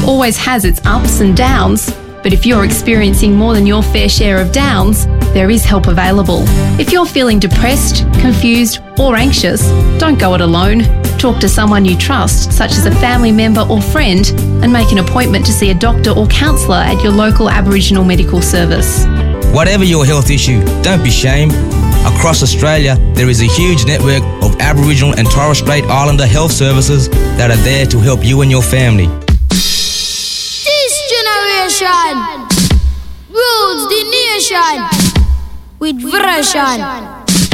always has its ups and downs, but if you're experiencing more than your fair share of downs, there is help available. If you're feeling depressed, confused, or anxious, don't go it alone. Talk to someone you trust, such as a family member or friend, and make an appointment to see a doctor or counsellor at your local Aboriginal medical service. Whatever your health issue, don't be shamed. Across Australia, there is a huge network of Aboriginal and Torres Strait Islander health services that are there to help you and your family. This generation rules the nation with version.